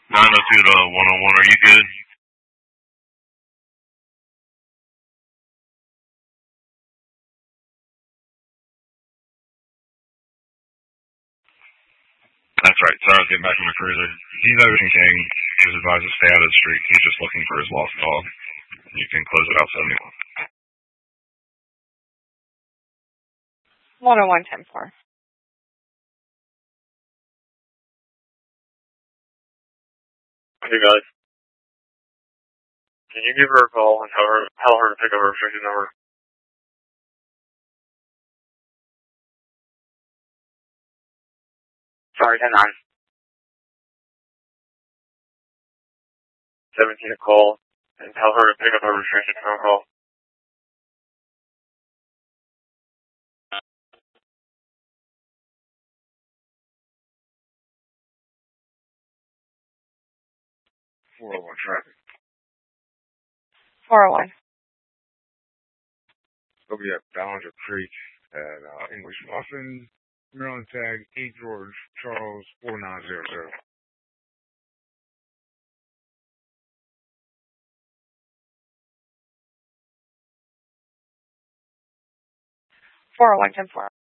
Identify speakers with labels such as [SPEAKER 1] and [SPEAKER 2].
[SPEAKER 1] 902 to 101, are you good? That's right. Sorry, I was getting back to my cruiser. He's Ocean King. He was advised to stay out of the street. He's just looking for his lost dog. You can close it out 71.
[SPEAKER 2] 101-10-4.
[SPEAKER 3] Hey guys, can you give her a call and tell her to pick up her restricted number? Sorry, 10-9. 17 a call and tell her to pick up her restricted phone call.
[SPEAKER 1] Traffic.
[SPEAKER 2] 401.
[SPEAKER 1] We'll be at Ballinger Creek at English Muffin, Maryland tag 8 George Charles 4900.
[SPEAKER 2] 401-10-4.